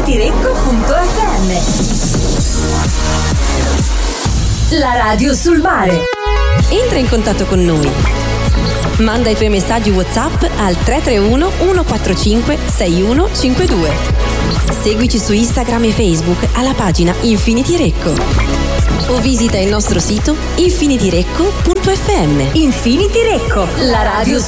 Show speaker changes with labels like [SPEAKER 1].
[SPEAKER 1] infinityrecco.fm. La radio sul mare.
[SPEAKER 2] Entra in contatto con noi. Manda i tuoi messaggi WhatsApp al 331 145 6152. Seguici su Instagram e Facebook alla pagina Infinity Recco. O visita il nostro sito infinityrecco.fm.
[SPEAKER 1] Infinity Recco, la radio